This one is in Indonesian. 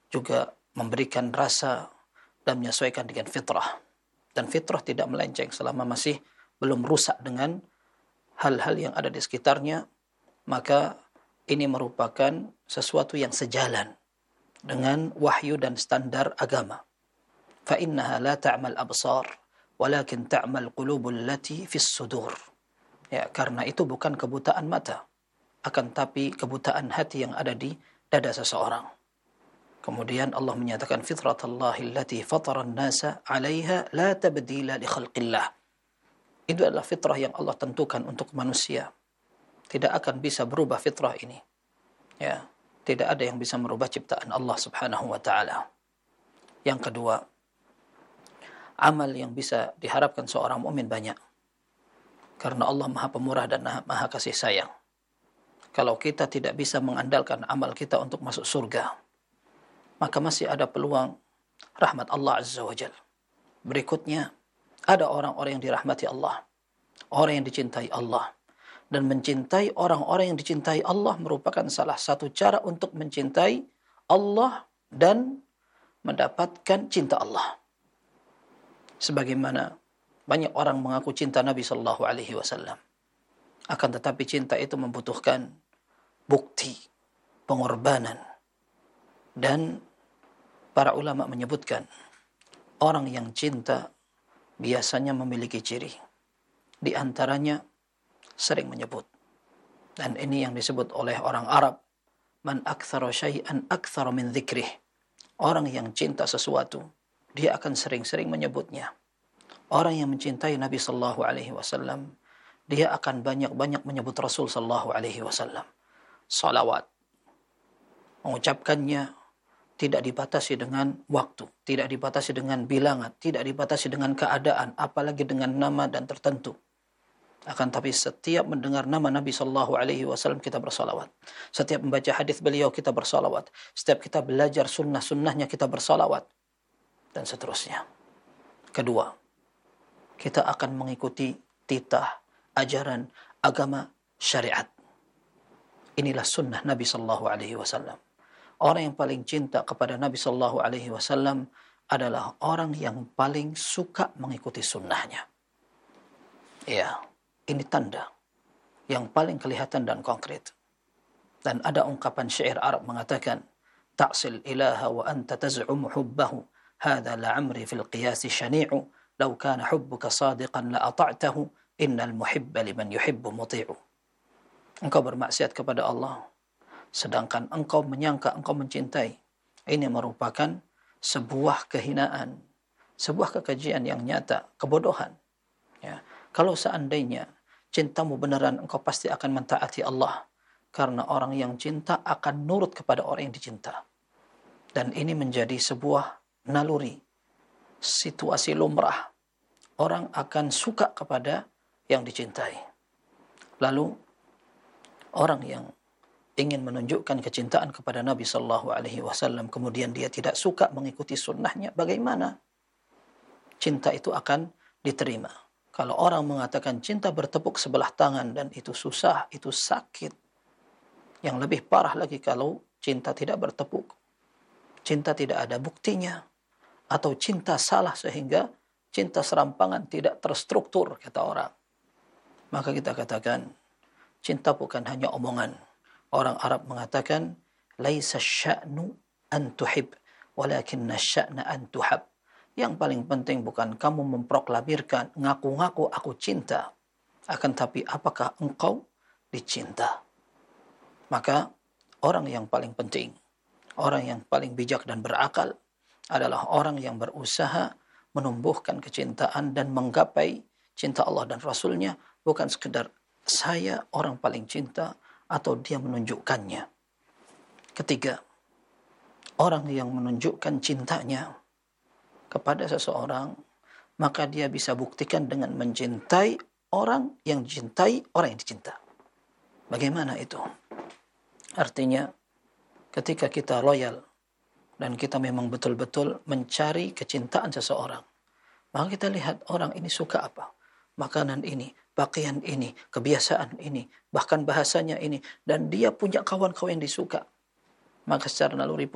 juga memberikan rasa dan menyesuaikan dengan fitrah. Dan fitrah tidak melenceng selama masih belum rusak dengan hal-hal yang ada di sekitarnya, maka ini merupakan sesuatu yang sejalan dengan wahyu dan standar agama. Fa innaha la ta'mal absar walakin ta'mal qulubul lati fis sudur. Ya, karena itu bukan kebutaan mata, akan tapi kebutaan hati yang ada di dada seseorang. Kemudian Allah menyatakan fitratallahi allati fataran nasa 'alaiha la tabdila li khalqillah. Itu adalah fitrah yang Allah tentukan untuk manusia. Tidak akan bisa berubah fitrah ini. Ya, tidak ada yang bisa merubah ciptaan Allah Subhanahu wa taala. Yang kedua, amal yang bisa diharapkan seorang mukmin banyak. Karena Allah Maha Pemurah dan Maha Kasih Sayang. Kalau kita tidak bisa mengandalkan amal kita untuk masuk surga, maka masih ada peluang rahmat Allah Azza wa Jal. Berikutnya, ada orang-orang yang dirahmati Allah, orang yang dicintai Allah. Dan mencintai orang-orang yang dicintai Allah merupakan salah satu cara untuk mencintai Allah dan mendapatkan cinta Allah. Sebagaimana banyak orang mengaku cinta Nabi Sallallahu Alaihi Wasallam, akan tetapi cinta itu membutuhkan bukti, pengorbanan. Dan para ulama menyebutkan orang yang cinta biasanya memiliki ciri. Di antaranya sering menyebut, dan ini yang disebut oleh orang Arab, man aktsara syai'an aktsara min dzikrih. Orang yang cinta sesuatu, dia akan sering-sering menyebutnya. Orang yang mencintai Nabi sallallahu alaihi wasallam, dia akan banyak-banyak menyebut Rasul sallallahu alaihi wasallam. Salawat. Mengucapkannya tidak dibatasi dengan waktu, tidak dibatasi dengan bilangan, tidak dibatasi dengan keadaan, apalagi dengan nama dan tertentu. Akan tapi setiap mendengar nama Nabi sallallahu alaihi wasallam kita bersalawat. Setiap membaca hadis beliau kita bersalawat. Setiap kita belajar sunnah-sunnahnya kita bersalawat. Dan seterusnya. Kedua, kita akan mengikuti titah, ajaran, agama, syariat. Inilah sunnah Nabi sallallahu alaihi wasallam. Orang yang paling cinta kepada Nabi sallallahu alaihi wasallam adalah orang yang paling suka mengikuti sunnahnya. Ya, ini tanda yang paling kelihatan dan konkret. Dan ada ungkapan syair Arab mengatakan, ta'sil ilaha wa anta taz'umu hubbahu, hadha la'amri fil qiyasi syani'u, law kana hubbuka sadiqan la ata'tahu, innal muhibba liman yuhibbu muti'u. Engkau bermaksiat kepada Allah, sedangkan engkau menyangka engkau mencintai. Ini merupakan sebuah kehinaan, sebuah kekejian yang nyata, kebodohan. Ya. Kalau seandainya cintamu beneran, engkau pasti akan mentaati Allah. Karena orang yang cinta akan nurut kepada orang yang dicinta. Dan ini menjadi sebuah naluri, situasi lumrah. Orang akan suka kepada yang dicintai. Lalu, orang yang ingin menunjukkan kecintaan kepada Nabi Sallallahu Alaihi Wasallam, kemudian dia tidak suka mengikuti sunnahnya, bagaimana? Cinta itu akan diterima. Kalau orang mengatakan cinta bertepuk sebelah tangan dan itu susah, itu sakit. Yang lebih parah lagi kalau cinta tidak bertepuk. Cinta tidak ada buktinya. Atau cinta salah sehingga cinta serampangan tidak terstruktur, kata orang. Maka kita katakan, cinta bukan hanya omongan. Orang Arab mengatakan, laisa sya'nu an tuhib, walakinna sya'na an tuhab. Yang paling penting bukan kamu memproklamirkan, ngaku-ngaku aku cinta. Akan tapi apakah engkau dicinta? Maka orang yang paling penting, orang yang paling bijak dan berakal adalah orang yang berusaha menumbuhkan kecintaan dan menggapai cinta Allah dan Rasulnya, bukan sekedar saya orang paling cinta atau dia menunjukkannya. Ketiga, orang yang menunjukkan cintanya kepada seseorang, maka dia bisa buktikan dengan mencintai orang yang dicintai orang yang dicinta. Bagaimana itu? Artinya, ketika kita loyal dan kita memang betul-betul mencari kecintaan seseorang, maka kita lihat orang ini suka apa? Makanan ini, pakaian ini, kebiasaan ini, bahkan bahasanya ini, dan dia punya kawan-kawan yang disuka. Maka secara naluri